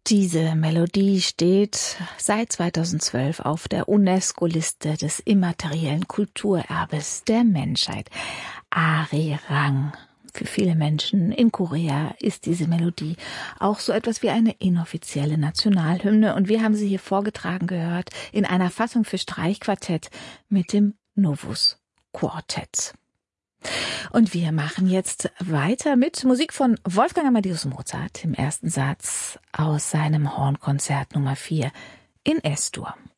Diese Melodie steht seit 2012 auf der UNESCO-Liste des immateriellen Kulturerbes der Menschheit. Arirang. Für viele Menschen in Korea ist diese Melodie auch so etwas wie eine inoffizielle Nationalhymne. Und wir haben sie hier vorgetragen gehört in einer Fassung für Streichquartett mit dem Novus Quartet. Und wir machen jetzt weiter mit Musik von Wolfgang Amadeus Mozart im ersten Satz aus seinem Hornkonzert Nummer 4 in S-Dur.